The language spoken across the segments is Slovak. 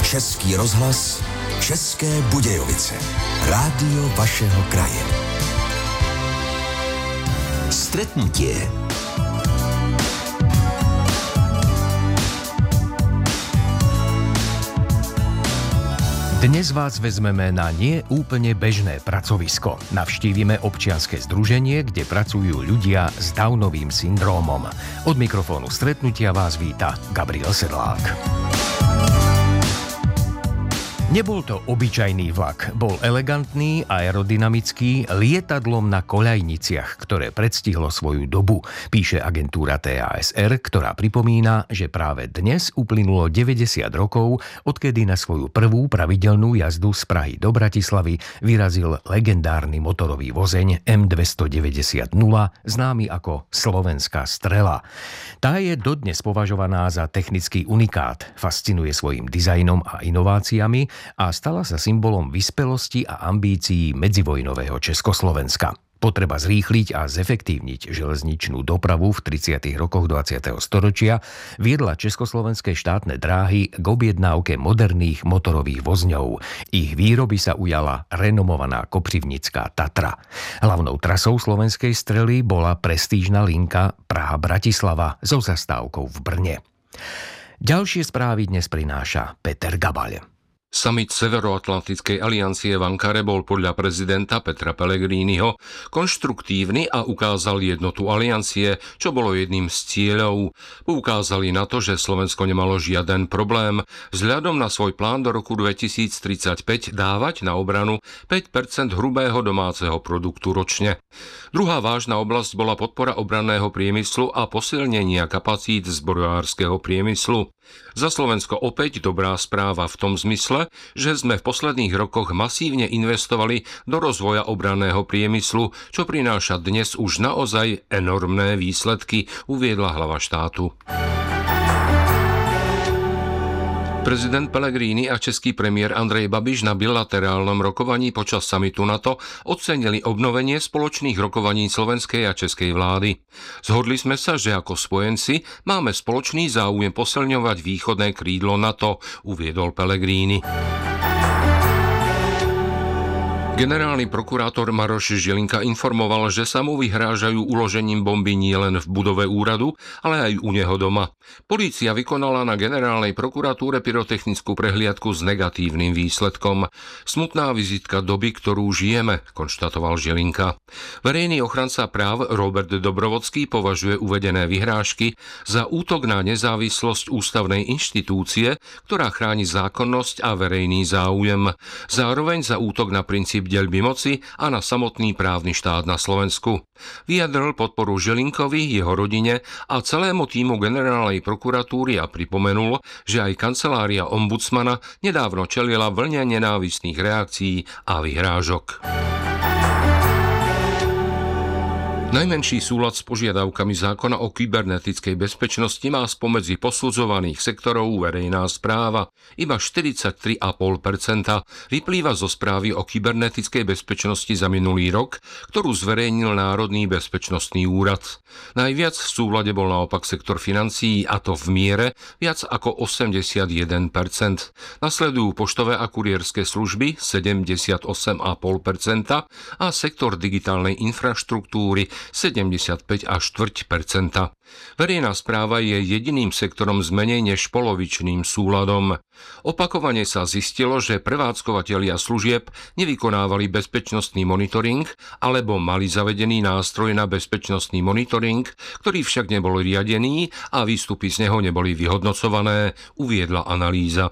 Český rozhlas, České Budějovice. Rádio vašeho kraje. Stretnutie. Dnes vás vezmeme na nie úplne bežné pracovisko. Navštívime občianske združenie, kde pracujú ľudia s Downovým syndrómom. Od mikrofónu Stretnutia vás víta Gabriel Sedlák. Nebol to obyčajný vlak, bol elegantný, aerodynamický, lietadlom na koľajniciach, ktoré predstihlo svoju dobu, píše agentúra TASR, ktorá pripomína, že práve dnes uplynulo 90 rokov, odkedy na svoju prvú pravidelnú jazdu z Prahy do Bratislavy vyrazil legendárny motorový vozeň M290-0, známy ako Slovenská strela. Tá je dodnes považovaná za technický unikát, fascinuje svojim dizajnom a inováciami a stala sa symbolom vyspelosti a ambícií medzivojnového Československa. Potreba zrýchliť a zefektívniť železničnú dopravu v 30. rokoch 20. storočia viedla československé štátne dráhy k objednávke moderných motorových vozňov. Ich výroby sa ujala renomovaná kopřivnická Tatra. Hlavnou trasou Slovenskej strely bola prestížna linka Praha-Bratislava so zastávkou v Brne. Ďalšie správy dnes prináša Peter Gabaľ. Summit Severoatlantickej aliancie v Ankare bol podľa prezidenta Petra Pellegriniho konštruktívny a ukázal jednotu aliancie, čo bolo jedným z cieľov. Poukázali na to, že Slovensko nemalo žiaden problém vzhľadom na svoj plán do roku 2035 dávať na obranu 5% hrubého domáceho produktu ročne. Druhá vážna oblasť bola podpora obranného priemyslu a posilnenia kapacít zbrojárskeho priemyslu. Za Slovensko opäť dobrá správa v tom zmysle, že sme v posledných rokoch masívne investovali do rozvoja obranného priemyslu, čo prináša dnes už naozaj enormné výsledky, uviedla hlava štátu. Prezident Pellegrini a český premiér Andrej Babiš na bilaterálnom rokovaní počas samitu NATO ocenili obnovenie spoločných rokovaní slovenskej a českej vlády. Zhodli sme sa, že ako spojenci máme spoločný záujem posilňovať východné krídlo NATO, uviedol Pellegrini. Generálny prokurátor Maroš Žilinka informoval, že sa mu vyhrážajú uložením bomby nielen v budove úradu, ale aj u neho doma. Polícia vykonala na generálnej prokuratúre pyrotechnickú prehliadku s negatívnym výsledkom. Smutná vizitka doby, ktorú žijeme, konštatoval Žilinka. Verejný ochranca práv Robert Dobrovodský považuje uvedené vyhrážky za útok na nezávislosť ústavnej inštitúcie, ktorá chráni zákonnosť a verejný záujem. Zároveň za útok na princíp deľby moci a na samotný právny štát na Slovensku. Vyjadril podporu Žilinkovi, jeho rodine a celému tímu generálnej prokuratúry a pripomenul, že aj kancelária ombudsmana nedávno čelila vlne nenávistných reakcií a vyhrážok. Najmenší súlad s požiadavkami zákona o kybernetickej bezpečnosti má spomedzi posudzovaných sektorov verejná správa. Iba 43,5% vyplýva zo správy o kybernetickej bezpečnosti za minulý rok, ktorú zverejnil Národný bezpečnostný úrad. Najviac v súlade bol naopak sektor financií, a to v miere viac ako 81%. Nasledujú poštové a kurierské služby 78,5% a sektor digitálnej infraštruktúry 75,4%. Verejná správa je jediným sektorom s menej než polovičným súladom. Opakovane sa zistilo, že prevádzkovatelia služieb nevykonávali bezpečnostný monitoring alebo mali zavedený nástroj na bezpečnostný monitoring, ktorý však nebol riadený a výstupy z neho neboli vyhodnocované, uviedla analýza.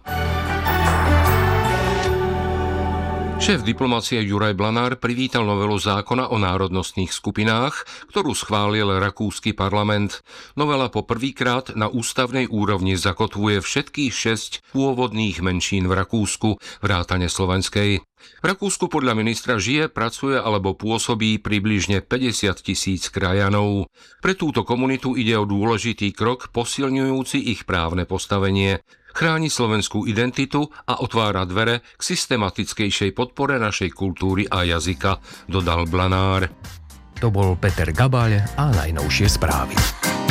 Šéf diplomacie Juraj Blanár privítal novelu zákona o národnostných skupinách, ktorú schválil rakúsky parlament. Novela po prvýkrát na ústavnej úrovni zakotvuje všetkých 6 pôvodných menšín v Rakúsku, vrátane slovenskej. V Rakúsku podľa ministra žije, pracuje alebo pôsobí približne 50,000 krajanov. Pre túto komunitu ide o dôležitý krok posilňujúci ich právne postavenie. Chráni slovenskú identitu a otvára dvere k systematickejšej podpore našej kultúry a jazyka, dodal Blanár. To bol Peter Gabaľ a najnovšie správy.